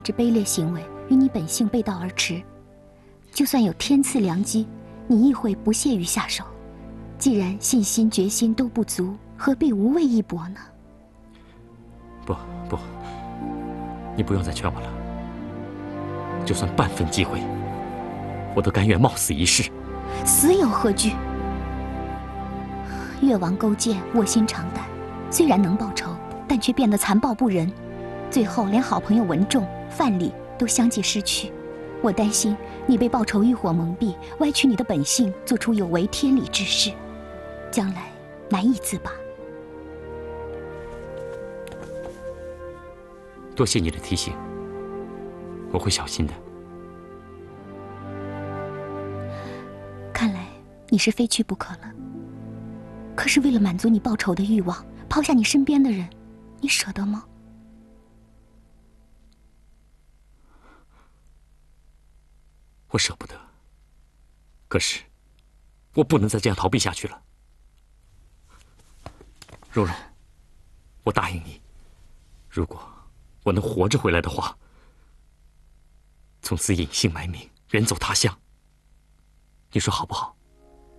这卑劣行为与你本性背道而驰。就算有天赐良机，你亦会不屑于下手。既然信心、决心都不足，何必无畏一搏呢？ 不，你不用再劝我了。就算半分机会，我都甘愿冒死一试。 死有何惧？越王勾践卧薪尝胆，虽然能报仇，但却变得残暴不仁，最后连好朋友文仲、范蠡都相继失去。我担心你被报仇欲火蒙蔽，歪曲你的本性，做出有违天理之事，将来难以自拔。 多谢你的提醒，我会小心的。 看来你是非去不可了。可是为了满足你报仇的欲望，抛下你身边的人，你舍得吗？ 我舍不得，可是我不能再这样逃避下去了。蓉蓉，我答应你，如果我能活着回来的话，从此隐姓埋名，远走他乡。你说好不好？